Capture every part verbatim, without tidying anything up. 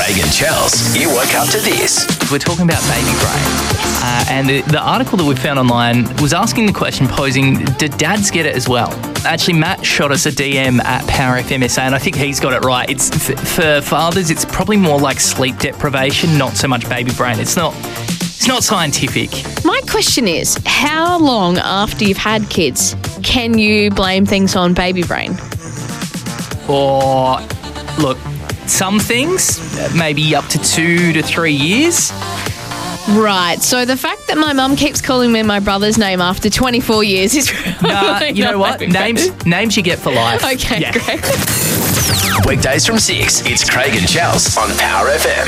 Craig and Chels, you woke up to this. We're talking about baby brain. Uh, and the, the article that we found online was asking the question, posing, do dads get it as well? Actually, Matt shot us a D M at Power F M S A, and I think he's got it right. It's f- for fathers, it's probably more like sleep deprivation, not so much baby brain. It's not, it's not scientific. My question is, how long after you've had kids can you blame things on baby brain? Or, look, some things, maybe up to two to three years. Right, so the fact that my mum keeps calling me my brother's name after twenty-four years is probably Nah, you know what? Names names you get for life. Okay, Yeah. great. Weekdays from six, it's Craig and Chels on Power F M.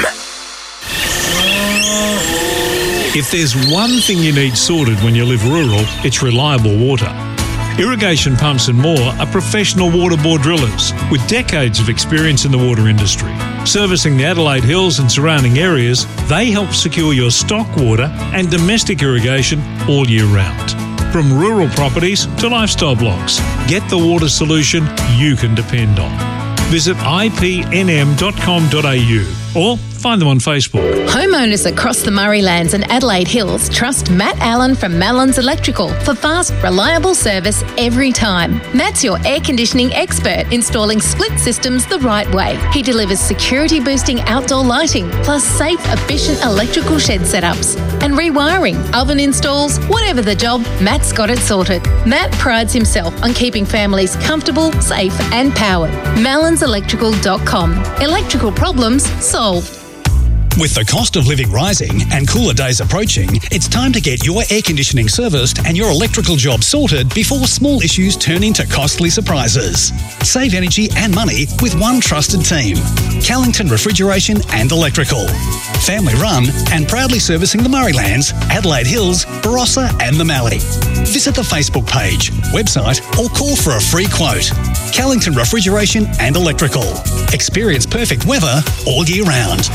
If there's one thing you need sorted when you live rural, it's reliable water. Irrigation Pumps and More are professional water bore drillers with decades of experience in the water industry. Servicing the Adelaide Hills and surrounding areas, they help secure your stock water and domestic irrigation all year round. From rural properties to lifestyle blocks, get the water solution you can depend on. Visit I P N M dot com dot A U or find them on Facebook. Homeowners across the Murraylands and Adelaide Hills trust Matt Allen from Mallon's Electrical for fast, reliable service every time. Matt's your air conditioning expert, installing split systems the right way. He delivers security-boosting outdoor lighting, plus safe, efficient electrical shed setups. And rewiring, oven installs, whatever the job, Matt's got it sorted. Matt prides himself on keeping families comfortable, safe and powered. Mallons Electrical dot com. Electrical problems solved. With the cost of living rising and cooler days approaching, it's time to get your air conditioning serviced and your electrical job sorted before small issues turn into costly surprises. Save energy and money with one trusted team. Callington Refrigeration and Electrical. Family run and proudly servicing the Murraylands, Adelaide Hills, Barossa and the Mallee. Visit the Facebook page, website or call for a free quote. Callington Refrigeration and Electrical. Experience perfect weather all year round.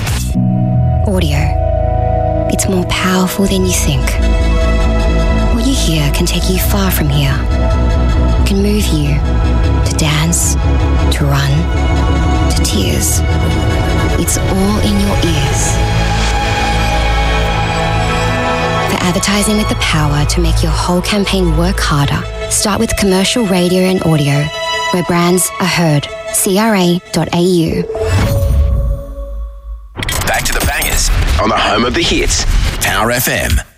Audio. It's more powerful than you think. What you hear can take you far from here. It can move you to dance, to run, to tears. It's all in your ears. For advertising with the power to make your whole campaign work harder, start with commercial radio and audio, where brands are heard. C R A dot A U. Back to the bangers on the home of the hits, Power F M.